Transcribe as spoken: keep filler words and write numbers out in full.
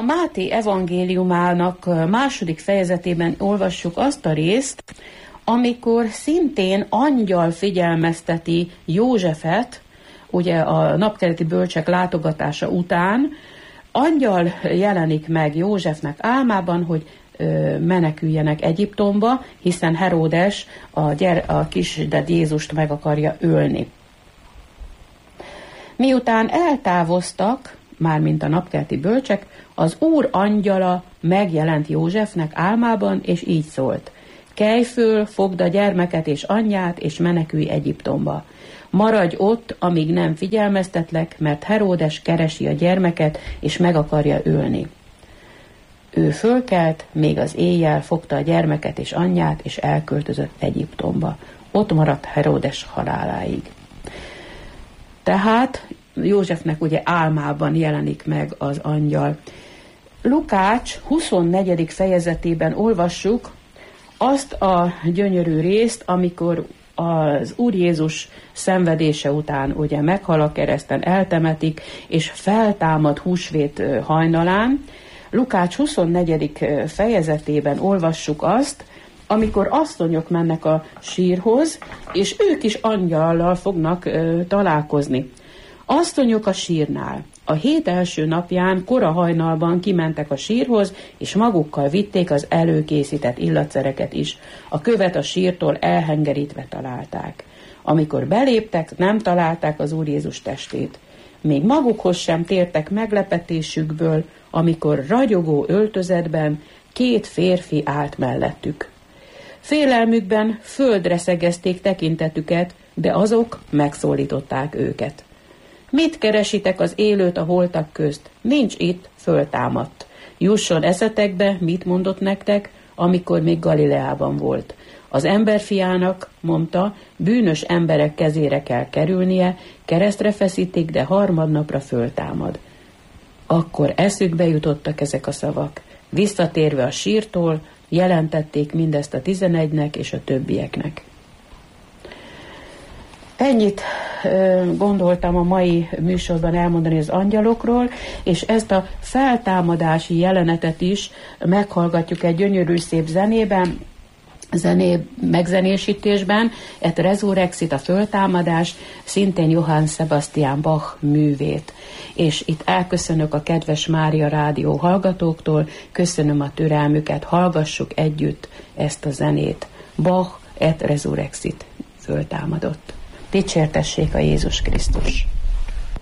Máté evangéliumának második fejezetében olvassuk azt a részt, amikor szintén angyal figyelmezteti Józsefet, ugye a napkeleti bölcsek látogatása után, angyal jelenik meg Józsefnek álmában, hogy ö, meneküljenek Egyiptomba, hiszen Heródes a, gyere, a kisded Jézust meg akarja ölni. Miután eltávoztak, mármint a napkelti bölcsek, az Úr angyala megjelent Józsefnek álmában, és így szólt: kelj föl, fogd a gyermeket és anyját, és menekülj Egyiptomba. Maradj ott, amíg nem figyelmeztetlek, mert Heródes keresi a gyermeket, és meg akarja ölni. Ő fölkelt, még az éjjel fogta a gyermeket és anyját, és elköltözött Egyiptomba. Ott maradt Heródes haláláig. Tehát Józsefnek ugye álmában jelenik meg az angyal. Lukács huszonnegyedik fejezetében olvassuk azt a gyönyörű részt, amikor az Úr Jézus szenvedése után ugye meghal a kereszten, eltemetik, és feltámad húsvét hajnalán. Lukács huszonnegyedik fejezetében olvassuk azt, amikor asszonyok mennek a sírhoz, és ők is angyallal fognak ö, találkozni. Asszonyok a sírnál. A hét első napján kora hajnalban kimentek a sírhoz, és magukkal vitték az előkészített illatszereket is. A követ a sírtól elhengerítve találták. Amikor beléptek, nem találták az Úr Jézus testét. Még magukhoz sem tértek meglepetésükből, amikor ragyogó öltözetben két férfi állt mellettük. Félelmükben földre szegezték tekintetüket, de azok megszólították őket. Mit keresitek az élőt a holtak közt? Nincs itt, föltámadt. Jusson eszetekbe, mit mondott nektek, amikor még Galileában volt. Az emberfiának, mondta, bűnös emberek kezére kell kerülnie, keresztre feszítik, de harmadnapra föltámad. Akkor eszükbe jutottak ezek a szavak. Visszatérve a sírtól, jelentették mindezt a tizenegynek és a többieknek. Ennyit gondoltam a mai műsorban elmondani az angyalokról, és ezt a feltámadási jelenetet is meghallgatjuk egy gyönyörű szép zenében, zené megzenésítésben, et Resurrexit, a föltámadás, szintén Johann Sebastian Bach művét. És itt elköszönök a kedves Mária Rádió hallgatóktól, köszönöm a türelmüket, hallgassuk együtt ezt a zenét. Bach et Resurrexit, föltámadott. Dicsértessék a Jézus Krisztus!